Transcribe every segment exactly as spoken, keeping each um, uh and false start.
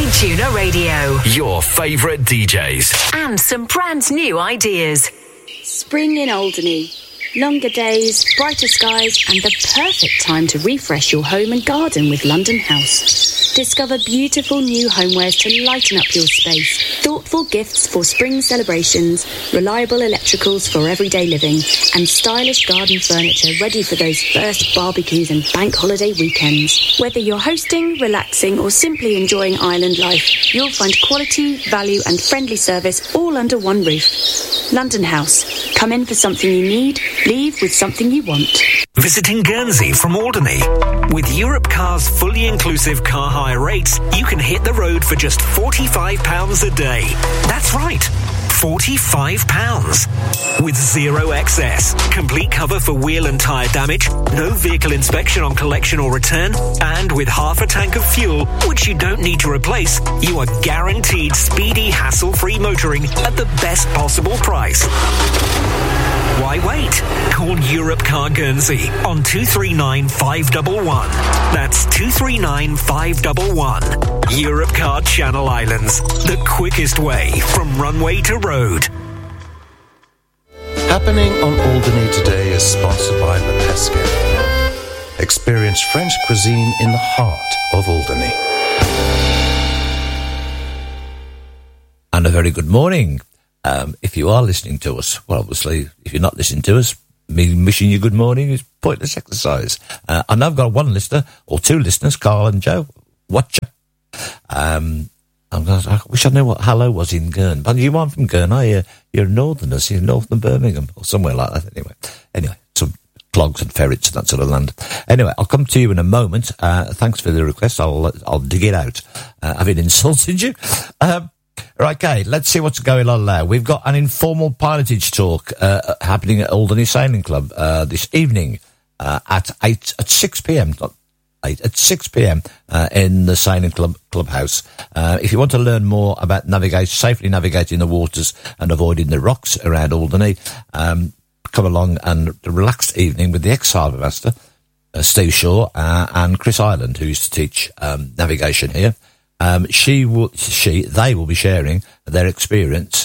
iTuner Radio. Your favourite D Js. And some brand new ideas. Spring in Alderney. Longer days, brighter skies, and the perfect time to refresh your home and garden with London House. Discover beautiful new homewares to lighten up your space, thoughtful gifts for spring celebrations, reliable electricals for everyday living, and stylish garden furniture ready for those first barbecues and bank holiday weekends. Whether you're hosting, relaxing, or simply enjoying island life, you'll find quality, value, and friendly service all under one roof. London House. Come in for something you need, leave with something you want. Visiting Guernsey from Alderney. With Europcar's fully inclusive car hire rates, you can hit the road for just forty-five pounds a day. That's right, forty-five pounds. With zero excess, complete cover for wheel and tyre damage, no vehicle inspection on collection or return, and with half a tank of fuel, which you don't need to replace, you are guaranteed speedy, hassle-free motoring at the best possible price. Why wait? Call Europcar Guernsey on two three nine five one one. That's two three nine five one one. Europcar Channel Islands. The quickest way from runway to road. Happening on Alderney today is sponsored by Le Pesquet. Experience French cuisine in the heart of Alderney. And a very good morning. Um, if you are listening to us, well, obviously, if you're not listening to us, me wishing you good morning is pointless exercise. Uh, I know I've got one listener, or two listeners, Carl and Joe. Watcher. Um, I'm gonna, I wish I knew what hello was in Guernsey. But you aren't from Guernsey, are you? You're northerners, you're north of Birmingham, or somewhere like that, anyway. Anyway, some clogs and ferrets and that sort of land. Anyway, I'll come to you in a moment. Uh, thanks for the request. I'll, I'll dig it out. Uh, having insulted you. Um, Right, okay, let's see what's going on now. We've got an informal pilotage talk uh, happening at Alderney Sailing Club uh, this evening uh, at eight at six p.m. Not eight at six p.m. Uh, in the Sailing Club clubhouse. Uh, if you want to learn more about navigate safely navigating the waters and avoiding the rocks around Alderney, um, come along and a relaxed evening with the ex-harbour master, uh, Steve Shaw, uh, and Chris Ireland, who used to teach um, navigation here. Um, she will, she, they will be sharing their experience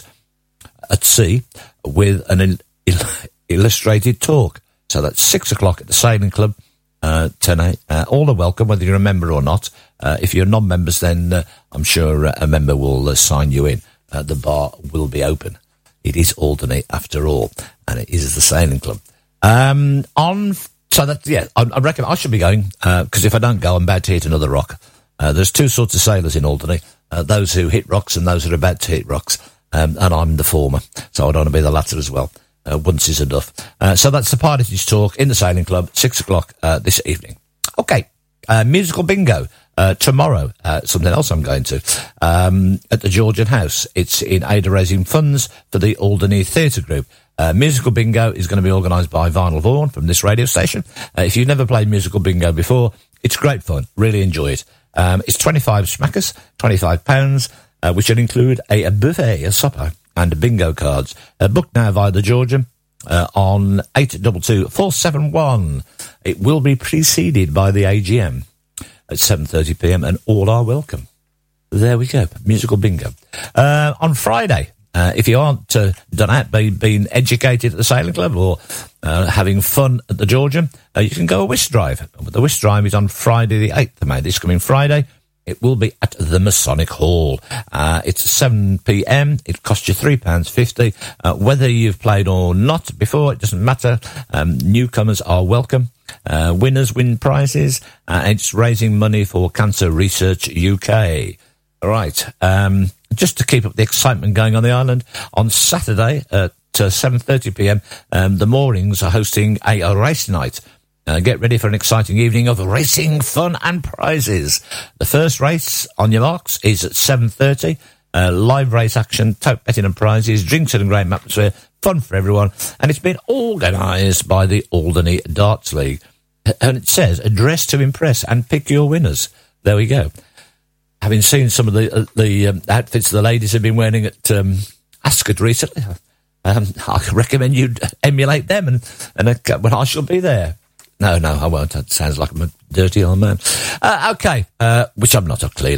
at sea with an il- il- illustrated talk. So that's six o'clock at the Sailing Club, uh, ten a. Uh, all are welcome, whether you're a member or not. Uh, if you're non-members, then uh, I'm sure uh, a member will uh, sign you in. Uh, the bar will be open. It is Alderney after all, and it is the Sailing Club. Um, on, so that, yeah, I, I reckon I should be going, uh, cause if I don't go, I'm about to hit another rock. Uh, there's two sorts of sailors in Alderney, uh, those who hit rocks and those who are about to hit rocks, um, and I'm the former, so I don't want to be the latter as well. Uh, once is enough. Uh, so that's the pilotage talk in the Sailing Club, six o'clock uh, this evening. Okay, uh, musical bingo uh, tomorrow, uh, something else I'm going to, um, at the Georgian House. It's in aid of raising funds for the Alderney Theatre Group. Uh, musical bingo is going to be organised by Vinyl Vaughan from this radio station. Uh, if you've never played musical bingo before, it's great fun, really enjoy it. Um, it's twenty-five smackers, twenty-five pounds, uh, which will include a, a buffet, a supper, and bingo cards. Uh, book now via the Georgian uh, on eight two two, four seven one. It will be preceded by the A G M at seven thirty p.m. and all are welcome. There we go, musical bingo. Uh, on Friday, uh, if you aren't uh, done out, being, being educated at the Sailing Club or uh, having fun at the Georgian, uh, you can go a whist drive. The whist drive is on Friday the eighth of May, this coming Friday. It will be at the Masonic Hall. Uh, it's seven p.m. It costs you three pounds fifty. Uh, whether you've played or not before, it doesn't matter. Um, newcomers are welcome. Uh, winners win prizes. Uh, it's raising money for Cancer Research U K. All right. Um, just to keep up the excitement going on the island, on Saturday at uh, seven thirty p.m, um, the Moorings are hosting a, a race night. Uh, get ready for an exciting evening of racing, fun and prizes. The first race, on your marks, is at seven thirty. Uh, live race action, tote betting and prizes, drinks and a great atmosphere, fun for everyone. And it's been organised by the Alderney Darts League. And it says, address to impress and pick your winners. There we go. Having seen some of the uh, the um, outfits the ladies have been wearing at um, Ascot recently, um, I recommend you emulate them, and, and uh, when I shall be there. No, no, I won't. That sounds like I'm a dirty old man. Uh, okay, uh, which I'm not, clearly.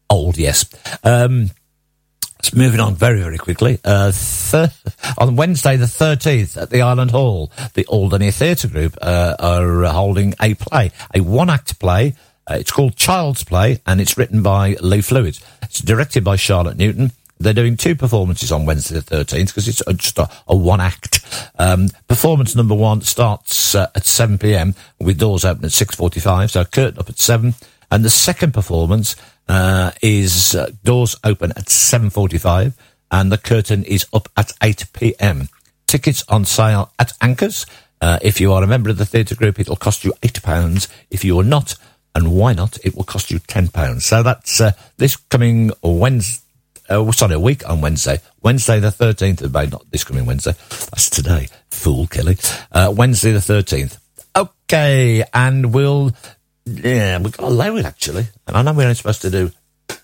Old, yes. Um, it's moving on very, very quickly. Uh, th- on Wednesday the thirteenth at the Island Hall, the Alderney Theatre Group uh, are holding a play, a one-act play. Uh, it's called Child's Play, and it's written by Lee Fluid. It's directed by Charlotte Newton. They're doing two performances on Wednesday the thirteenth because it's just a, a one-act. Um, performance number one starts uh, at seven p.m. with doors open at six forty-five, so curtain up at seven. And the second performance uh, is uh, doors open at seven forty-five, and the curtain is up at eight p.m. Tickets on sale at Anchors. Uh, if you are a member of the theatre group, it'll cost you eight pounds. If you are not, and why not, it will cost you ten pounds. So that's uh, this coming Wednesday. Uh, sorry, a week on Wednesday. Wednesday the thirteenth of May, not this coming Wednesday. That's today. Fool, Kelly. Uh, Wednesday the thirteenth. Okay, and we'll... Yeah, we've got to lower it, actually. And I know we're only supposed to do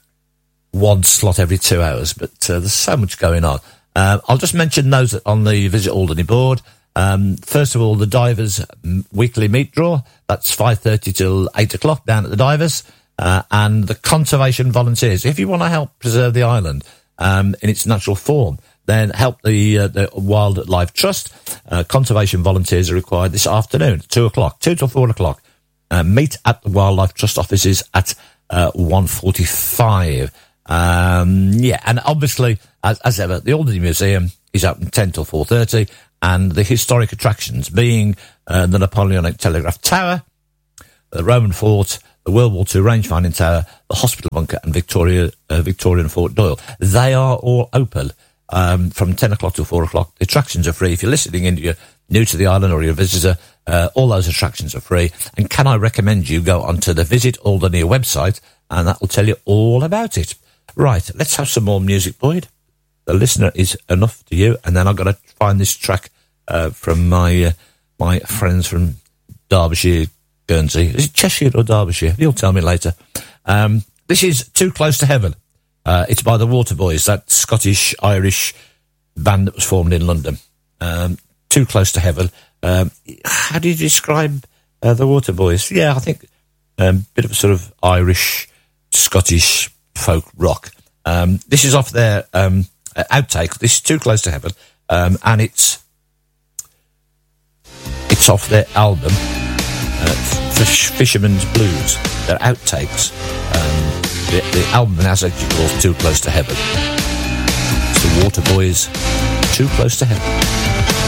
one slot every two hours, but uh, there's so much going on. Uh, I'll just mention those on the Visit Alderney board. Um, first of all, the Divers weekly meat draw. That's five thirty till eight o'clock down at the Divers. Uh, and the conservation volunteers. If you want to help preserve the island um, in its natural form, then help the, uh, the Wildlife Trust. Uh, conservation volunteers are required this afternoon, two o'clock, two till four o'clock. Uh, meet at the Wildlife Trust offices at uh, one forty-five. Um, yeah, and obviously, as, as ever, the Alderney Museum is open ten till four thirty, and the historic attractions being uh, the Napoleonic Telegraph Tower, the Roman Fort, the World War Two Rangefinding Tower, the Hospital Bunker, and Victoria, uh, Victorian Fort Doyle. They are all open um, from ten o'clock till four o'clock. The attractions are free. If you're listening in, you're new to the island or you're a visitor, uh, all those attractions are free. And can I recommend you go onto the Visit Alderney website, and that will tell you all about it. Right, let's have some more music, Boyd. The listener is enough to you, and then I've got to find this track uh, from my uh, my friends from Derbyshire, Guernsey. Is it Cheshire or Derbyshire? You'll tell me later. Um, this is Too Close to Heaven. Uh, it's by the Waterboys, that Scottish-Irish band that was formed in London. Um, Too Close to Heaven. Um, how do you describe uh, the Waterboys? Yeah, I think a um, bit of a sort of Irish, Scottish folk rock. Um, this is off their um, outtake. This is Too Close to Heaven, um, and it's it's off their album. Uh, Fish, Fisherman's Blues, their outtakes. Um, the, the album is actually called Too Close to Heaven. It's the Waterboys, Too Close to Heaven.